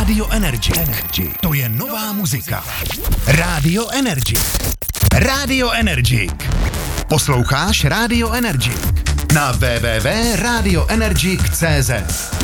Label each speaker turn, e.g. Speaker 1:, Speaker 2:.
Speaker 1: Radio Energy. To je nová muzika. Radio Energy. Radio Energy. Posloucháš Radio Energy na www.radioenergy.cz.